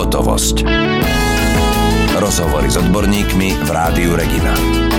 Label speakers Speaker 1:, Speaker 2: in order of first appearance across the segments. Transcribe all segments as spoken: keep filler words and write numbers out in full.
Speaker 1: Hotovosť. Rozhovory s odborníkmi v Rádiu Regina.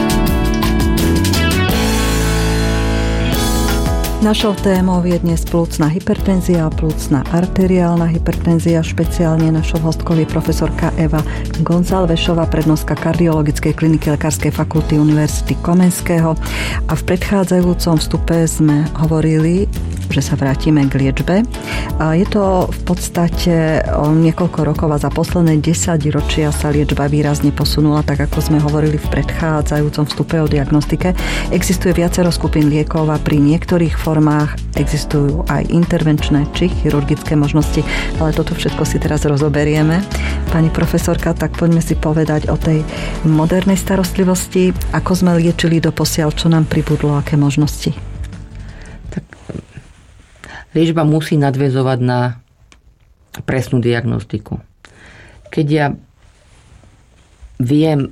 Speaker 2: Našou témou je dnes plúcna hypertenzia a plúcna arteriálna hypertenzia. Špeciálne našou hostkou je profesorka Eva Gonzálvešová, prednostka kardiologickej kliniky Lekárskej fakulty Univerzity Komenského. A v predchádzajúcom vstupe sme hovorili, že sa vrátime k liečbe. A je to v podstate o niekoľko rokov a za posledné desaťročia sa liečba výrazne posunula, tak ako sme hovorili v predchádzajúcom vstupe o diagnostike. Existuje viacero skupín liekov a pri niektorých formách existujú aj intervenčné či chirurgické možnosti, ale toto všetko si teraz rozoberieme. Pani profesorka, tak poďme si povedať o tej modernej starostlivosti, ako sme liečili doposiaľ, čo nám pribudlo, aké možnosti.
Speaker 3: Tak liečba musí nadväzovať na presnú diagnostiku. Keď ja viem,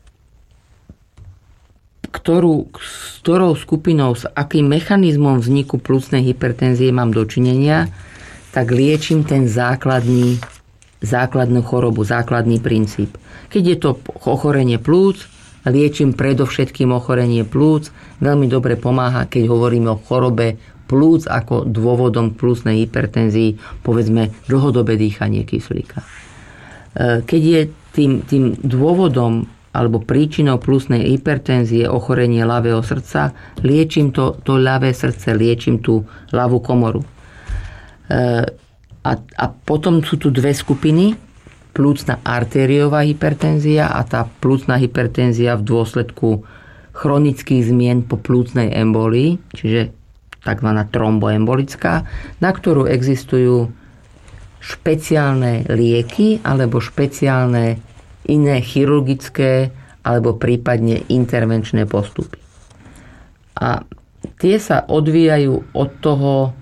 Speaker 3: ktorú, s ktorou skupinou, s akým mechanizmom vzniku plúcnej hypertenzie mám dočinenia, tak liečím ten základný, základnú chorobu, základný princíp. Keď je to ochorenie plúc, liečím predovšetkým ochorenie plúc. Veľmi dobre pomáha, keď hovoríme o chorobe plúc ako dôvodom plúcnej hypertenzii, povedzme dlhodobé dýchanie kyslíka. Keď je tým, tým dôvodom alebo príčinou plúcnej hypertenzie ochorenie ľavého srdca, liečím to, to ľavé srdce, liečím tú ľavú komoru. E, a, a potom sú tu dve skupiny, plúcna arteriová hypertenzia a tá plúcna hypertenzia v dôsledku chronických zmien po plúcnej embolii, čiže tzv. Tromboembolická, na ktorú existujú špeciálne lieky alebo špeciálne iné chirurgické alebo prípadne intervenčné postupy. A tie sa odvíjajú od toho,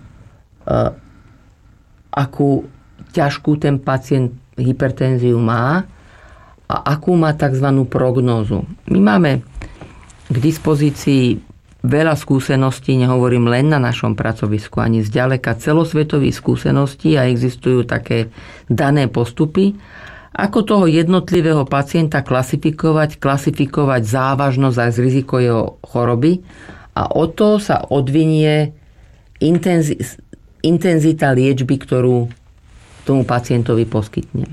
Speaker 3: akú ťažkú ten pacient hypertenziu má a akú má tzv. Prognózu. My máme k dispozícii veľa skúseností, nehovorím len na našom pracovisku, ani zďaleka celosvetových skúseností a existujú také dané postupy, ako toho jednotlivého pacienta klasifikovať, klasifikovať závažnosť a riziko jeho choroby a od toho sa odvinie intenzi- intenzita liečby, ktorú tomu pacientovi poskytnem.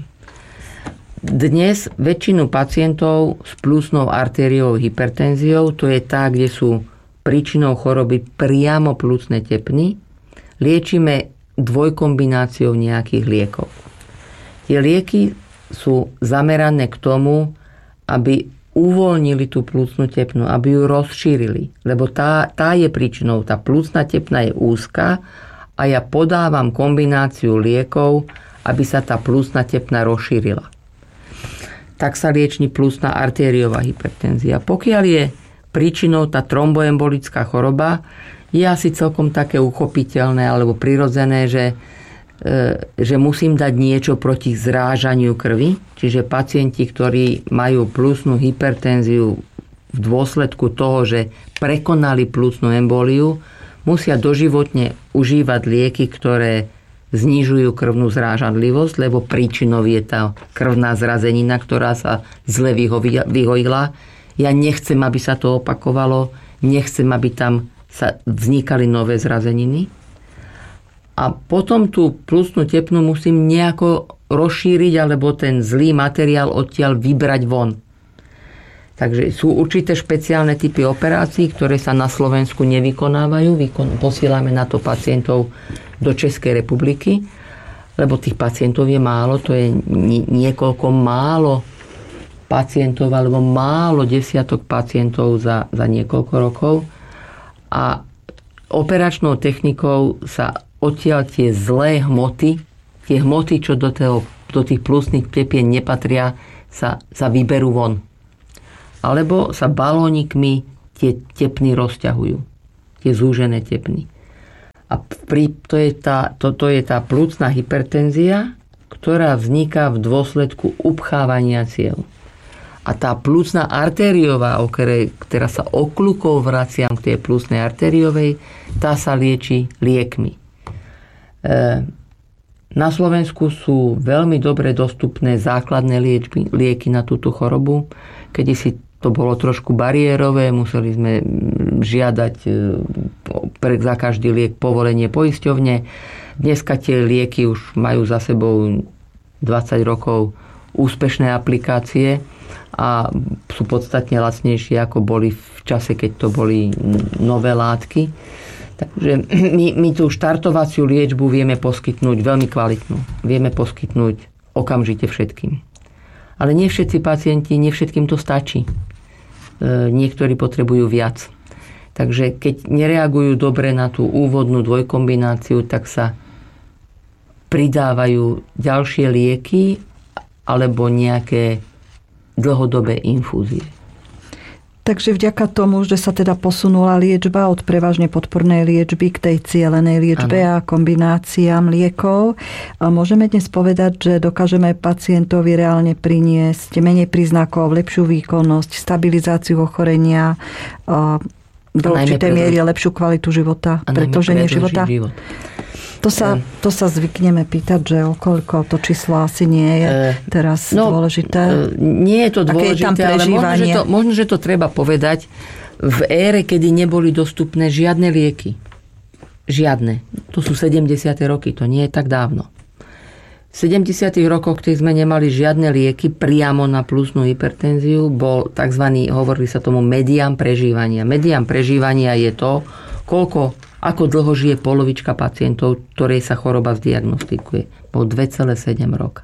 Speaker 3: Dnes väčšinu pacientov s plúcnou arteriovou hypertenziou, to je tá, kde sú príčinou choroby priamo plúcne tepny, liečíme dvojkombináciou nejakých liekov. Tie lieky sú zamerané k tomu, aby uvoľnili tú plúcnu tepnu, aby ju rozšírili. Lebo tá, tá je príčinou, tá plúcna tepna je úzka a ja podávam kombináciu liekov, aby sa tá plúcna tepna rozšírila. Tak sa lieči plúcna arteriová hypertenzia. Pokiaľ je príčinou tá tromboembolická choroba, je asi celkom také uchopiteľné alebo prirodzené, že že musím dať niečo proti zrážaniu krvi. Čiže pacienti, ktorí majú plúcnu hypertenziu v dôsledku toho, že prekonali plúcnu emboliu, musia doživotne užívať lieky, ktoré znižujú krvnú zrážanlivosť, lebo príčinou je tá krvná zrazenina, ktorá sa zle vyhojila. Ja nechcem, aby sa to opakovalo, nechcem, aby tam sa vznikali nové zrazeniny. A potom tú plúcnu tepnu musím nejako rozšíriť, alebo ten zlý materiál odtiaľ vybrať von. Takže sú určité špeciálne typy operácií, ktoré sa na Slovensku nevykonávajú. Vykon- posielame na to pacientov do Českej republiky, lebo tých pacientov je málo. To je niekoľko málo pacientov, alebo málo desiatok pacientov za, za niekoľko rokov. A operačnou technikou sa odtiaľ tie zlé hmoty, tie hmoty, čo do, toho, do tých plúcnych tepien nepatria, sa, sa vyberú von. Alebo sa balónikmi tie tepny rozťahujú. Tie zúžené tepny. A pri, to, je tá, to, to je tá plúcna hypertenzia, ktorá vzniká v dôsledku upchávania ciev. A tá plúcna artériová, o ktorej, ktorá sa okľukou vraciam k tej plúcnej artériovej, tá sa lieči liekmi. Na Slovensku sú veľmi dobre dostupné základné liečby, lieky na túto chorobu. Kedysi to bolo trošku bariérové, museli sme žiadať pre, za každý liek povolenie poisťovne. Dneska tie lieky už majú za sebou dvadsať rokov úspešné aplikácie a sú podstatne lacnejšie, ako boli v čase, keď to boli nové látky. Takže my, my tú štartovaciu liečbu vieme poskytnúť veľmi kvalitnú. Vieme poskytnúť okamžite všetkým. Ale nie všetci pacienti, nie všetkým to stačí. E, niektorí potrebujú viac. Takže keď nereagujú dobre na tú úvodnú dvojkombináciu, tak sa pridávajú ďalšie lieky alebo nejaké dlhodobé infúzie.
Speaker 2: Takže vďaka tomu, že sa teda posunula liečba od prevažne podpornej liečby k tej cielenej liečbe ano. A kombináciám liekov, môžeme dnes povedať, že dokážeme pacientovi reálne priniesť menej príznakov, lepšiu výkonnosť, stabilizáciu ochorenia, do určitej miery lepšiu kvalitu života, pretože nie života. Život. To sa, to sa zvykneme pýtať, že okoľko to číslo asi nie je teraz no, dôležité.
Speaker 3: Nie je to dôležité, je ale možno že, to, možno, že to treba povedať v ére, kedy neboli dostupné žiadne lieky. Žiadne. To sú sedemdesiate roky, to nie je tak dávno. V sedemdesiatych rokoch, keď sme nemali žiadne lieky priamo na pľúcnu hypertenziu, bol tzv. Hovorili sa tomu medián prežívania. Medián prežívania je to, koľko ako dlho žije polovička pacientov, ktorej sa choroba zdiagnostikuje. Bol dva celé sedem roka.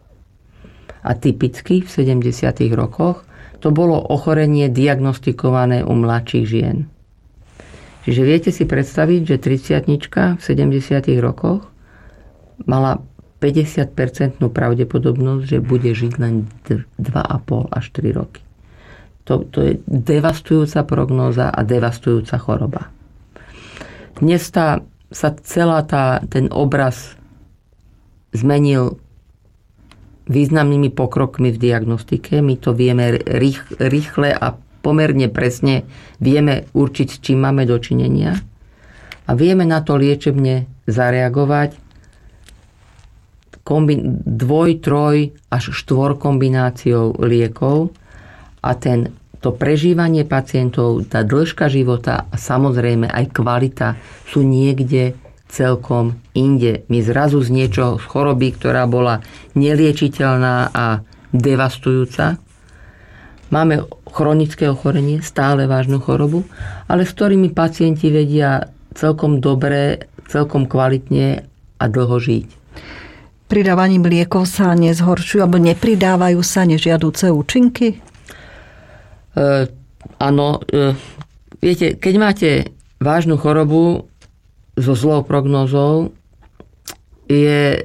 Speaker 3: A typicky v sedemdesiatych rokoch to bolo ochorenie diagnostikované u mladších žien. Čiže viete si predstaviť, že tridsiatnička v sedemdesiatych rokoch mala päťdesiat percent pravdepodobnosť, že bude žiť len dva a pol až tri roky. To, to je devastujúca prognóza a devastujúca choroba. Dnes tá, sa celá tá, ten obraz zmenil významnými pokrokmi v diagnostike. My to vieme rých, rýchle a pomerne presne vieme určiť, s čím máme dočinenia. A vieme na to liečebne zareagovať kombin- dvoj, troj až štvor kombináciou liekov a ten to prežívanie pacientov, tá dĺžka života a samozrejme aj kvalita sú niekde celkom inde. My zrazu z niečoho, z choroby, ktorá bola neliečiteľná a devastujúca, máme chronické ochorenie, stále vážnu chorobu, ale s ktorými pacienti vedia celkom dobre, celkom kvalitne a dlho žiť.
Speaker 2: Pridávaním liekov sa nezhoršujú alebo nepridávajú sa nežiaduce účinky?
Speaker 3: Uh, áno, uh, viete, keď máte vážnu chorobu so zlou prognózou, je,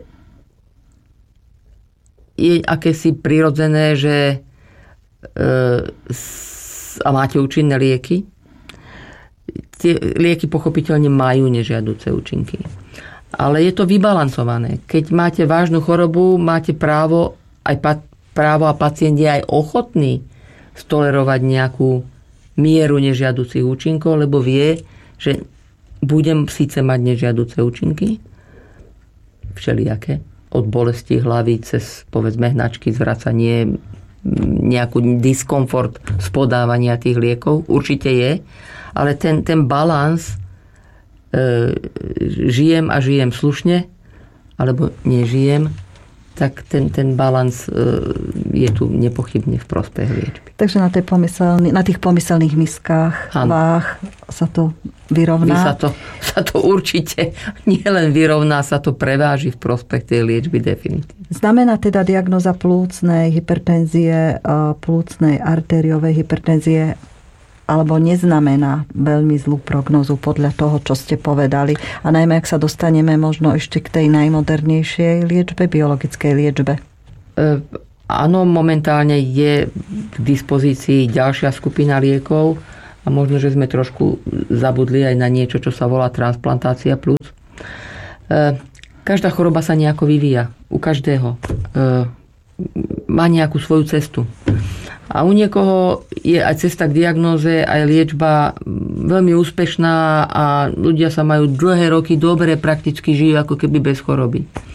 Speaker 3: je akési prirodzené, že uh, s, a máte účinné lieky. Tie lieky pochopiteľne majú nežiaduce účinky. Ale je to vybalancované. Keď máte vážnu chorobu, máte právo, aj pa, právo a pacient je aj ochotný stolerovať nejakú mieru nežiaducich účinkov, lebo vie, že budem síce mať nežiaduce účinky, všelijaké, od bolesti hlavy cez, povedzme, hnačky, zvracanie, nejakú diskomfort z podávania tých liekov, určite je, ale ten, ten balans e, žijem a žijem slušne, alebo nežijem, tak ten, ten balans je tu nepochybne v prospech liečby.
Speaker 2: Takže na, tej pomyselný, na tých pomyselných miskách, váh sa to vyrovná?
Speaker 3: Sa to, sa to určite nielen vyrovná, sa to preváži v prospech tej liečby definitívne.
Speaker 2: Znamená teda diagnóza plúcnej hypertenzie, plúcnej artériovej hypertenzie, alebo neznamená veľmi zlú prognózu podľa toho, čo ste povedali. A najmä, ak sa dostaneme možno ešte k tej najmodernejšej liečbe, biologickej liečbe.
Speaker 3: E, áno, momentálne je k dispozícii ďalšia skupina liekov a možno, že sme trošku zabudli aj na niečo, čo sa volá transplantácia plúc. E, každá choroba sa nejako vyvíja. U každého. E, má nejakú svoju cestu. A u niekoho je aj cesta k diagnóze, aj liečba veľmi úspešná a ľudia sa majú dlhé roky dobre, prakticky žijú ako keby bez choroby.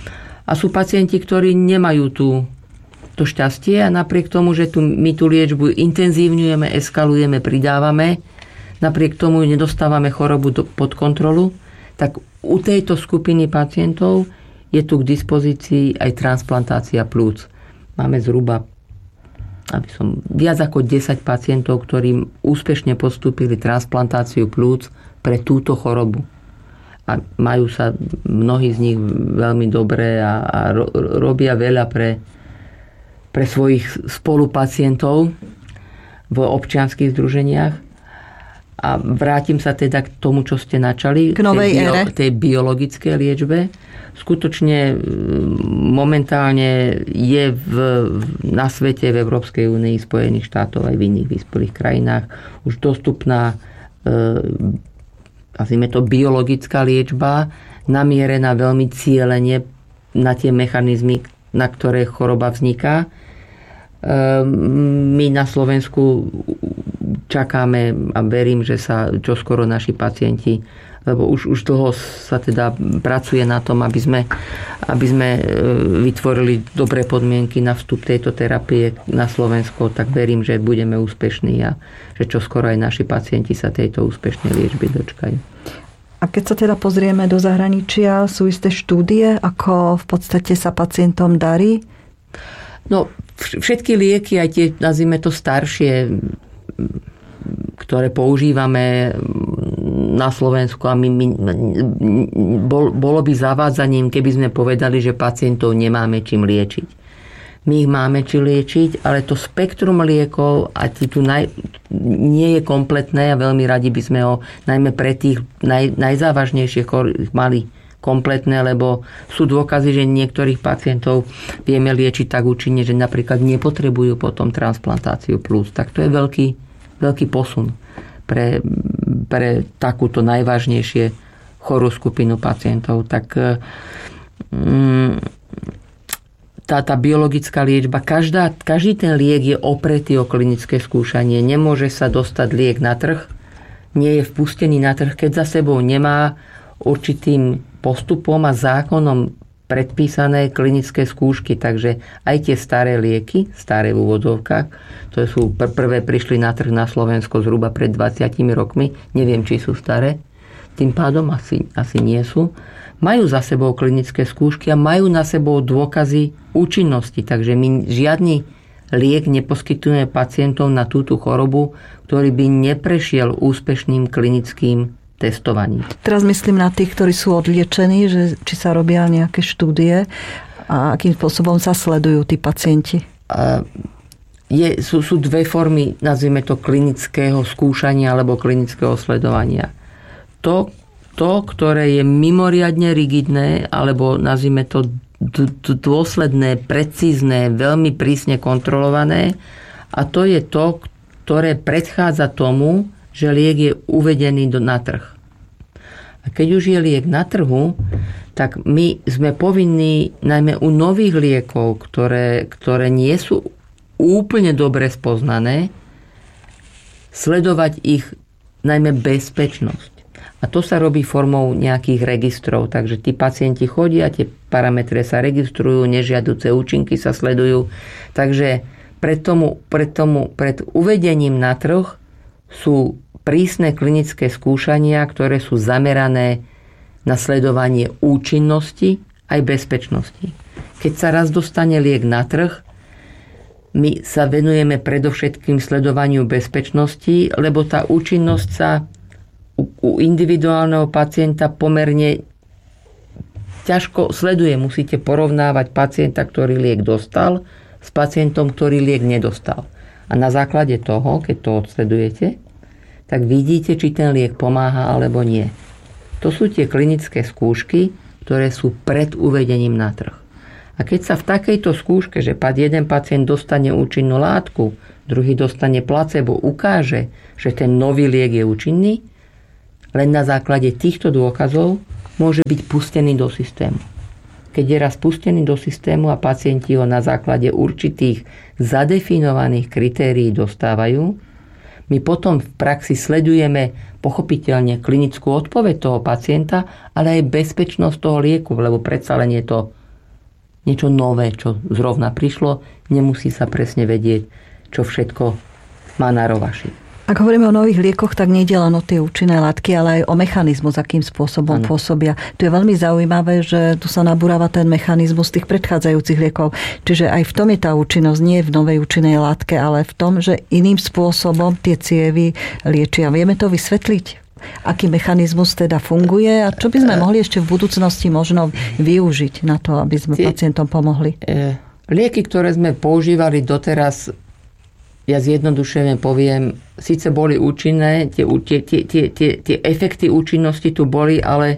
Speaker 3: A sú pacienti, ktorí nemajú tú, to šťastie a napriek tomu, že tu, my tú liečbu intenzívňujeme, eskalujeme, pridávame, napriek tomu nedostávame chorobu do, pod kontrolu, tak u tejto skupiny pacientov je tu k dispozícii aj transplantácia plúc. Máme zhruba aby som, viac ako desať pacientov, ktorí úspešne postúpili transplantáciu plúc pre túto chorobu. A majú sa mnohí z nich veľmi dobre a, a ro, robia veľa pre, pre svojich spolupacientov v občianskych združeniach. A vrátim sa teda k tomu, čo ste načali,
Speaker 2: k novej
Speaker 3: tej, bio,
Speaker 2: ére.
Speaker 3: tej biologickej liečbe. Skutočne momentálne je v, na svete, v Európskej únii, Spojených štátov aj v iných vyspelých krajinách už dostupná e, nazvime to biologická liečba, namierená veľmi cielene na tie mechanizmy, na ktoré choroba vzniká. My na Slovensku čakáme a verím, že sa čoskoro naši pacienti, lebo už, už dlho sa teda pracuje na tom, aby sme, aby sme vytvorili dobré podmienky na vstup tejto terapie na Slovensko, tak verím, že budeme úspešní a že čoskoro aj naši pacienti sa tejto úspešnej liečby dočkajú.
Speaker 2: A keď sa teda pozrieme do zahraničia, sú isté štúdie, ako v podstate sa pacientom darí?
Speaker 3: No, všetky lieky, aj tie, nazvime to staršie, ktoré používame na Slovensku a my, my, bol, bolo by zavádzaním, keby sme povedali, že pacientov nemáme čím liečiť. My ich máme čím liečiť, ale to spektrum liekov a tu naj, nie je kompletné a veľmi radi by sme ho najmä pre tých naj, najzávažnejších mali kompletné, lebo sú dôkazy, že niektorých pacientov vieme liečiť tak účinne, že napríklad nepotrebujú potom transplantáciu plúc. Tak to je veľký, veľký posun pre, pre takúto najvážnejšie chorú skupinu pacientov. Tak mm, tá, tá biologická liečba, každá, každý ten liek je opretý o klinické skúšanie. Nemôže sa dostať liek na trh, nie je vpustený na trh, keď za sebou nemá určitým postupom a zákonom predpísané klinické skúšky. Takže aj tie staré lieky, staré v úvodzovkách, to sú pr- prvé prišli na trh na Slovensko zhruba pred dvadsiatimi rokmi, neviem, či sú staré, tým pádom asi, asi nie sú, majú za sebou klinické skúšky a majú na sebou dôkazy účinnosti. Takže my žiadny liek neposkytujeme pacientom na túto chorobu, ktorý by neprešiel úspešným klinickým testovaním.
Speaker 2: Teraz myslím na tých, ktorí sú odliečení, že či sa robia nejaké štúdie a akým spôsobom sa sledujú tí pacienti.
Speaker 3: A je, sú, sú dve formy, nazvime to klinického skúšania alebo klinického sledovania. To, to, ktoré je mimoriadne rigidné, alebo nazvime to dôsledné, precízne, veľmi prísne kontrolované, a to je to, ktoré predchádza tomu, že liek je uvedený do, na trh. A keď už je liek na trhu, tak my sme povinní, najmä u nových liekov, ktoré, ktoré nie sú úplne dobre spoznané, sledovať ich najmä bezpečnosť. A to sa robí formou nejakých registrov. Takže tí pacienti chodia, tie parametre sa registrujú, nežiaduce účinky sa sledujú. Takže pred, tomu, pred, tomu, pred uvedením na trh sú prísne klinické skúšania, ktoré sú zamerané na sledovanie účinnosti aj bezpečnosti. Keď sa raz dostane liek na trh, my sa venujeme predovšetkým sledovaniu bezpečnosti, lebo tá účinnosť sa u, u individuálneho pacienta pomerne ťažko sleduje. Musíte porovnávať pacienta, ktorý liek dostal, s pacientom, ktorý liek nedostal. A na základe toho, keď to odsledujete, tak vidíte, či ten liek pomáha alebo nie. To sú tie klinické skúšky, ktoré sú pred uvedením na trh. A keď sa v takejto skúške, že jeden pacient dostane účinnú látku, druhý dostane placebo, ukáže, že ten nový liek je účinný, len na základe týchto dôkazov môže byť pustený do systému. Keď je raz pustený do systému a pacienti ho na základe určitých zadefinovaných kritérií dostávajú, my potom v praxi sledujeme pochopiteľne klinickú odpoveď toho pacienta, ale aj bezpečnosť toho lieku, lebo predsa len je to niečo nové, čo zrovna prišlo. Nemusí sa presne vedieť, čo všetko má na rovaši.
Speaker 2: Ak hovoríme o nových liekoch, tak nie je len o tie účinné látky, ale aj o mechanizmus, akým spôsobom ano. Pôsobia. Tu je veľmi zaujímavé, že tu sa nabúrava ten mechanizmus tých predchádzajúcich liekov. Čiže aj v tom je tá účinnosť, nie v novej účinnej látke, ale v tom, že iným spôsobom tie cievy liečia. Vieme to vysvetliť? Aký mechanizmus teda funguje a čo by sme mohli ešte v budúcnosti možno využiť na to, aby sme tie, pacientom pomohli?
Speaker 3: Lieky, ktoré sme používali doteraz, ja zjednodušene poviem, síce boli účinné, tie, tie, tie, tie, tie, tie efekty účinnosti tu boli, ale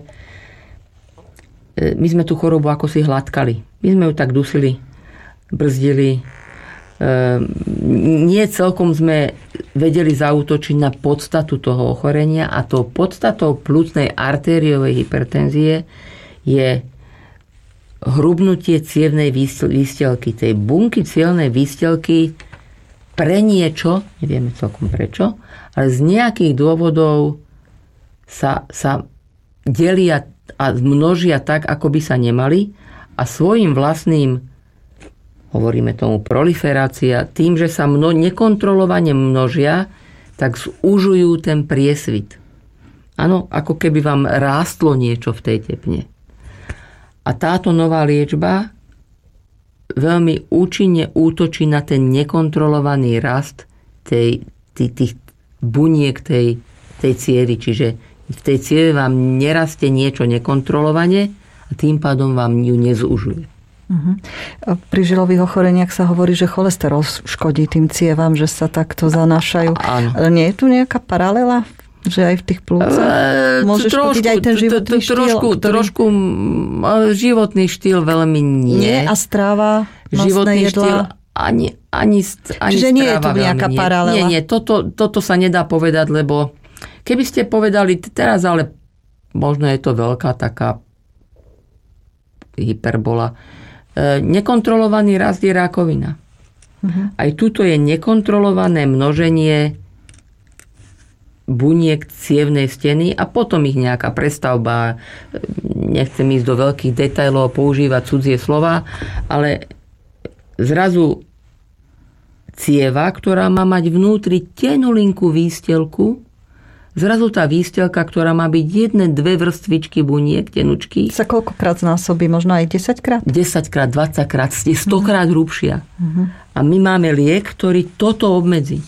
Speaker 3: my sme tú chorobu ako si hladkali. My sme ju tak dusili, brzdili. Nie celkom sme vedeli zaútočiť na podstatu toho ochorenia a tou podstatou plúcnej artériovej hypertenzie je hrubnutie cievnej výstelky, tej bunky cievnej výstelky pre niečo, nevieme celkom prečo, ale z nejakých dôvodov sa, sa delia a množia tak, ako by sa nemali a svojim vlastným, hovoríme tomu proliferácia, tým, že sa mno, nekontrolovane množia, tak zúžujú ten priesvit. Áno, ako keby vám rástlo niečo v tej tepne. A táto nová liečba veľmi účinne útočí na ten nekontrolovaný rast tej, tých, tých buniek tej, tej cievy. Čiže v tej cieve vám nerastie niečo nekontrolovane a tým pádom vám ju nezúžuje.
Speaker 2: Uh-huh. Pri žilových ochoreniach sa hovorí, že cholesterol škodí tým cievam, že sa takto zanášajú.
Speaker 3: Áno.
Speaker 2: Nie je tu nejaká paralela? Že aj v tých plúcach môže škodiť aj ten životný štýl?
Speaker 3: Trošku, trošku životný štýl veľmi nie.
Speaker 2: Nie a stráva,
Speaker 3: životný štýl ani, ani, ani
Speaker 2: čiže nie je tu nejaká paralela?
Speaker 3: Nie, nie, toto, toto sa nedá povedať, lebo keby ste povedali teraz, ale možno je to veľká taká hyperbola. Nekontrolovaný rast je rakovina. Uh-huh. Aj tuto je nekontrolované množenie buniek cievnej steny a potom ich nejaká prestavba. Nechcem ísť do veľkých detailov, používať cudzie slova, ale zrazu cieva, ktorá má mať vnútri tenulinkú výstelku, zrazu tá výstelka, ktorá má byť jedné, dve vrstvičky buniek, tenučky.
Speaker 2: Sa koľkokrát znásobí? Možno aj desaťkrát?
Speaker 3: desaťkrát, dvadsaťkrát, je stokrát uh-huh. hrubšia. Uh-huh. A my máme liek, ktorý toto obmedzí.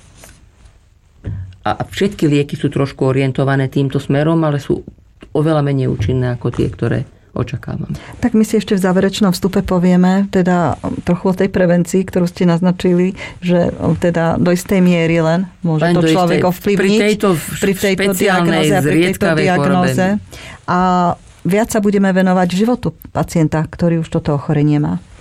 Speaker 3: A všetky lieky sú trošku orientované týmto smerom, ale sú oveľa menej účinné ako tie, ktoré očakávame.
Speaker 2: Tak my si ešte v záverečnom vstupe povieme teda trochu o tej prevencii, ktorú ste naznačili, že teda do istej miery len môže len to človek istej, ovplyvniť.
Speaker 3: Pri tejto,
Speaker 2: pri tejto diagnóze a pri tejto diagnóze. A viac sa budeme venovať životu pacienta, ktorý už toto ochorenie má.